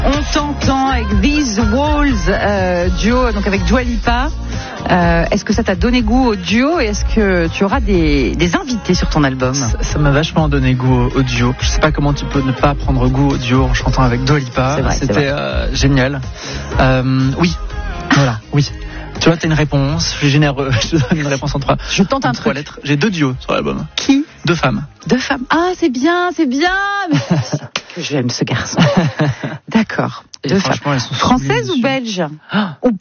On t'entend avec These Walls, duo, donc avec Dua Lipa. Est-ce que ça t'a donné goût au duo et est-ce que tu auras des invités sur ton album ? Ça m'a vachement donné goût au duo. Je sais pas comment tu peux ne pas prendre goût au duo en chantant avec Dua Lipa. C'était génial. Oui, voilà, oui. Tu vois, t'as une réponse, je suis généreux, je te donne une réponse en 3. Je tente un truc. Lettres. J'ai 2 duos sur l'album. Qui ? 2 femmes. 2 femmes. Ah, c'est bien. Que j'aime ce garçon. D'accord. 2 femmes. Françaises ou belges ? Ou